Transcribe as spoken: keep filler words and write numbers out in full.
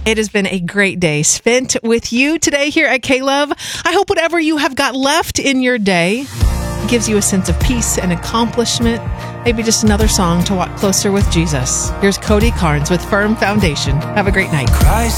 It has been a great day spent with you today here at K-Love. I hope whatever you have got left in your day gives you a sense of peace and accomplishment. Maybe just another song to walk closer with Jesus. Here's Cody Carnes with Firm Foundation. Have a great night. Christ